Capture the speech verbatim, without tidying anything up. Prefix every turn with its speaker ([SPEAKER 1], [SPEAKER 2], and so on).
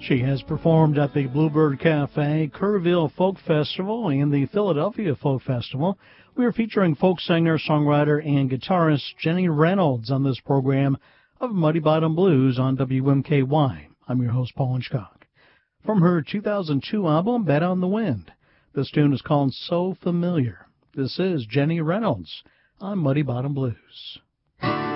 [SPEAKER 1] She has performed at the Bluebird Cafe, Kerrville Folk Festival, and the Philadelphia Folk Festival. We are featuring folk singer, songwriter, and guitarist Jenny Reynolds on this program of Muddy Bottom Blues on W M K Y. I'm your host, Paul Hitchcock. From her two thousand two album, Bet on the Wind, this tune is called So Familiar. This is Jenny Reynolds on Muddy Bottom Blues.